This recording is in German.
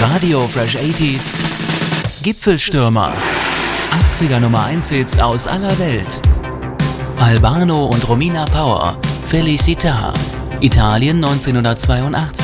Radio Fresh 80s, Gipfelstürmer, 80er Nummer 1 Hits aus aller Welt. Albano und Romina Power, Felicita, Italien 1982.